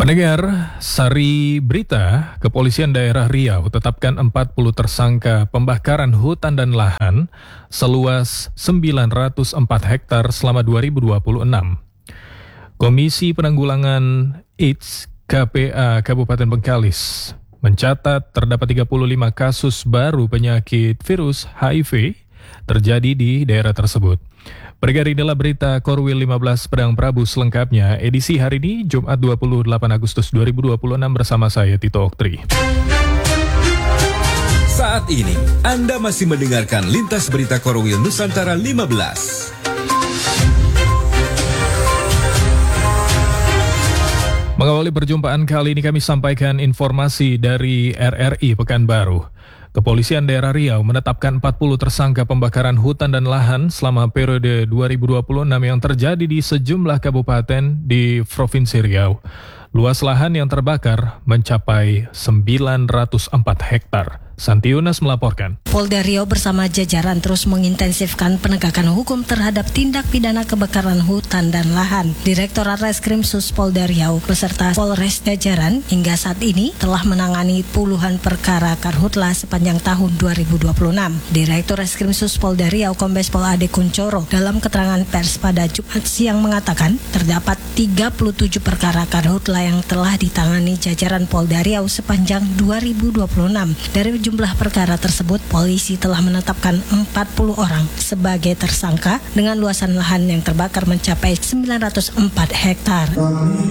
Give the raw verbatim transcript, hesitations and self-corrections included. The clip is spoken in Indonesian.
Pendengar, Sari Berita, Kepolisian Daerah Riau tetapkan empat puluh tersangka pembakaran hutan dan lahan seluas sembilan ratus empat hektar selama dua ribu dua puluh enam. Komisi Penanggulangan AIDS K P A Kabupaten Bengkalis mencatat terdapat tiga puluh lima kasus baru penyakit virus H I V terjadi di daerah tersebut. Berikut inilah berita Korwil lima belas Pedang Prabu selengkapnya, edisi hari ini Jumat dua puluh delapan Agustus dua ribu dua puluh enam bersama saya Tito Oktri. Saat ini Anda masih mendengarkan Lintas Berita Korwil Nusantara lima belas. Mengawali perjumpaan kali ini kami sampaikan informasi dari R R I Pekanbaru. Kepolisian Daerah Riau menetapkan empat puluh tersangka pembakaran hutan dan lahan selama periode dua ribu dua puluh enam yang terjadi di sejumlah kabupaten di Provinsi Riau. Luas lahan yang terbakar mencapai sembilan ratus empat hektar. Santi Yunas melaporkan. Polda Riau bersama jajaran terus mengintensifkan penegakan hukum terhadap tindak pidana kebakaran hutan dan lahan. Direktorat Reskrim Sus Polda Riau beserta Polres jajaran hingga saat ini telah menangani puluhan perkara karhutla sepanjang tahun dua ribu dua puluh enam. Direktur Reskrim Sus Polda Riau Kombes Pol Ade Kuncoro dalam keterangan pers pada Jumat siang mengatakan terdapat tiga puluh tujuh perkara karhutla yang telah ditangani jajaran Polda Riau sepanjang dua ribu dua puluh enam. Dari jumlah perkara tersebut, polisi telah menetapkan empat puluh orang sebagai tersangka dengan luasan lahan yang terbakar mencapai sembilan ratus empat hektar.